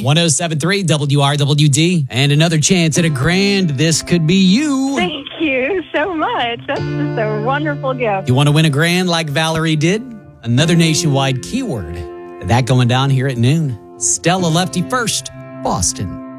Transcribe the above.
107.3 WRWD. And another chance at a grand. This could be you. Thank you so much. That's just a wonderful gift. You want to win a grand like Valerie did? Another nationwide keyword. That going down here at noon. Stella Lefty first, Boston.